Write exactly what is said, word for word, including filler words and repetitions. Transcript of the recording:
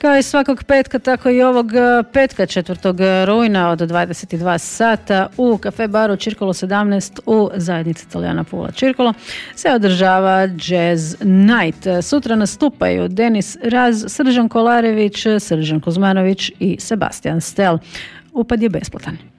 Kao i svakog petka, tako i ovog petka četvrtog rujna od dvadeset dva sata u kafe baru Circolo sedamnaest u zajednici Italijana Pula Circolo se održava Jazz Night. Sutra nastupaju Denis Raz, Sržan Kolarević, Sržan Kuzmanović i Sebastian Stel. Upad je besplatan.